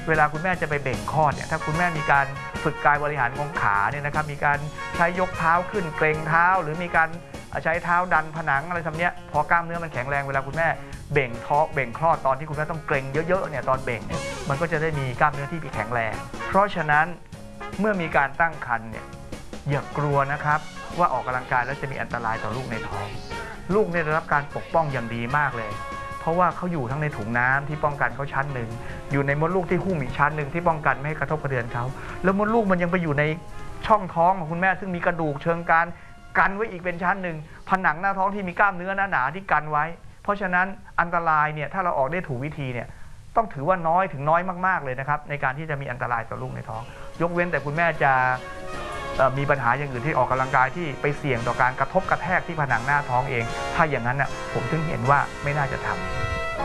เวลาคุณแม่จะไปเบ่งคลอดเนี่ยถ้าคุณแม่มีการฝึกกายบริหารของขาเนี่ยนะครับมีการใช้ยกเท้าขึ้นเกรงเท้าหรือมีการใช้เท้าดันผนังอะไรทำเนี้ยพอกล้ามเนื้อมันแข็งแรงเวลาคุณแม่เบ่งท้องเบ่งคลอดตอนที่คุณแม่ต้องเกรงเยอะๆเนี่ยตอนเบ่งเนี่ยมันก็จะได้มีกล้ามเนื้อที่แข็งแรงเพราะฉะนั้นเมื่อมีการตั้งครรภ์เนี่ยอย่ากลัวนะครับว่าออกกำลังกายแล้วจะมีอันตรายต่อลูกในท้องลูกได้รับการปกป้องอย่างดีมากเลยเพราะว่าเขาอยู่ทั้งในถุงน้ำที่ป้องกันเขาชั้นหนึ่งอยู่ในมดลูกที่หุ้มอีกชั้นหนึ่งที่ป้องกันไม่ให้กระทบกระเทือนเขาแล้วมดลูกมันยังไปอยู่ในช่องท้องของคุณแม่ซึ่งมีกระดูกเชิงการกันไว้อีกเป็นชั้นหนึ่งผนังหน้าท้องที่มีกล้ามเนื้อหนาๆที่กันไว้เพราะฉะนั้นอันตรายเนี่ยถ้าเราออกได้ถูกวิธีเนี่ยต้องถือว่าน้อยถึงน้อยมากๆเลยนะครับในการที่จะมีอันตรายต่อลูกในท้องยกเว้นแต่คุณแม่จะมีปัญหาอย่างอื่นที่ออกกำลังกายที่ไปเสี่ยงต่อการกระทบกระแทกที่ผนังหน้าท้องเองถ้าอย่างนั้นน่ะผมถึงเห็นว่าไม่น่าจะทำ